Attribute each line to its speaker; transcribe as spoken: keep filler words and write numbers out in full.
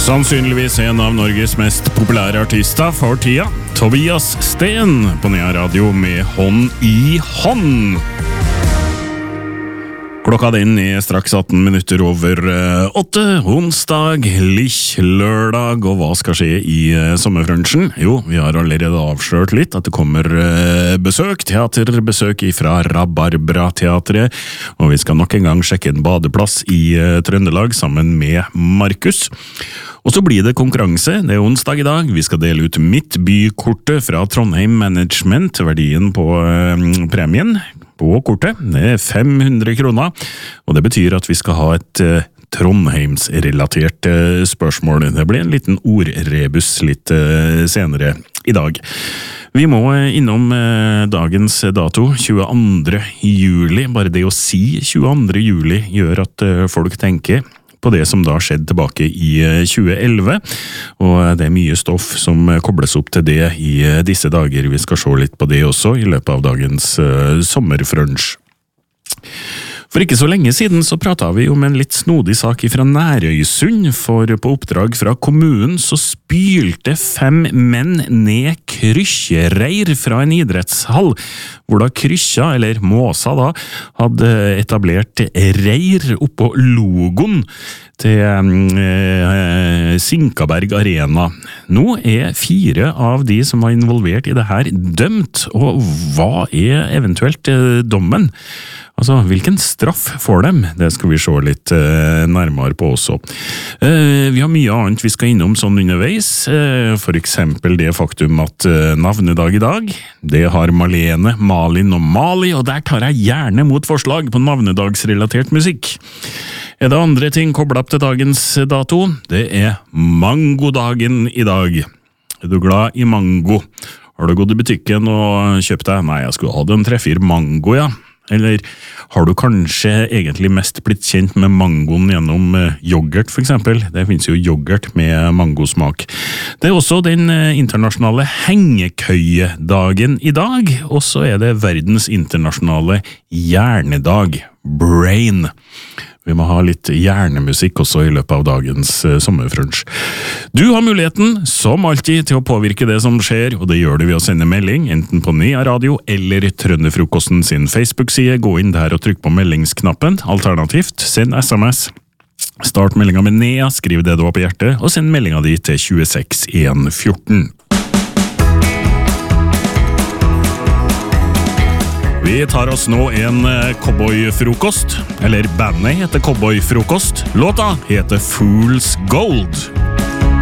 Speaker 1: Sannsynligvis en av Norges mest populære artister for tida, Tobias Sten, på Nea Radio med Hånd i hånd. Klokka den er straks atten minutter over åtte, onsdag, lich lørdag, og hva skal skje i sommerfrunchen? Jo, vi har allerede avslørt litt at det kommer besøk, teaterbesøk fra Rabarbra-teatret, og vi skal nok en gang sjekke en badeplass i Trøndelag sammen med Markus. Og så blir det konkurranse, det er onsdag i dag, vi skal dele ut mitt bykortet fra Trondheim Management, verdien på premien på kortet, det er fem hundre kroner, og det betyr at vi skal ha et uh, Trondheims-relatert uh, spørsmål. Det blir en liten ordrebus litt uh, senere i dag. Vi må innom uh, dagens dato, tjueandre juli. Bare det å si tjueandre juli gjør at uh, folk tenker på det som da skjedde tilbake i tjueelleve, og det er mye stoff som kobles opp til det i disse dager. Vi skal se litt på det også i løpet av dagens uh, sommerfrunch. For ikke så lenge siden så pratet vi om en litt snodig sak fra Nærøysund, for på oppdrag fra kommunen så spylte fem menn ned krykkjereir fra en idrettshall, hvor da krykkja, eller måsa da, hadde etablert reir oppå logoen til eh, Sinkaberg Arena. Nå er fire av de som var involvert i det her dømt, og hva er eventuelt eh, dommen? Altså, hvilken straff får dem? Det skal vi se litt eh, nærmere på også. Eh, vi har mye annet vi skal innom sånn underveis, eh, for eksempel det faktum at eh, navnedag i dag, det har Malene, Malin og Mali, og der tar jeg gjerne mot forslag på navnedagsrelatert musikk. Er det andre ting koblet opp til dagens dato? Det er mangodagen i dag. Er du glad i mango? Har du gått i butikken og kjøpt deg? Nei, jeg skulle ha en tre-fire mango, ja. Eller har du kanskje egentlig mest blitt kjent med mangoen gjennom yoghurt, for eksempel? Det finnes jo yoghurt med mangosmak. Det er også den internasjonale hengekøyedagen i dag, og så er det verdens internasjonale hjernedag, Brain. Vi må ha litt hjernemusikk også i løpet av dagens uh, sommerfrunch. Du har muligheten, som alltid, til å påvirke det som skjer, og det gjør du ved å sende melding, enten på Nea Radio eller Trønderfrokosten sin Facebook-side. Gå inn der og trykk på meldingsknappen. Alternativt, send sms. Start meldinga med Nea, skriv det du har på hjertet, og send meldinga di til tjueseks en fjorten. Vi tar oss nå en cowboyfrokost, eller bandet heter Cowboyfrokost. Låta heter Fool's Gold.